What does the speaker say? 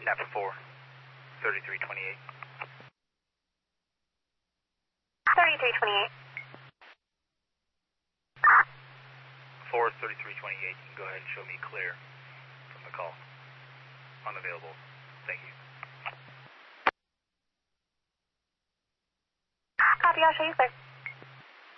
Napa 4, 3328. 3328. 4, 3328. You can go ahead and show me clear from the call. Unavailable. Thank you. Copy, I'll show you clear.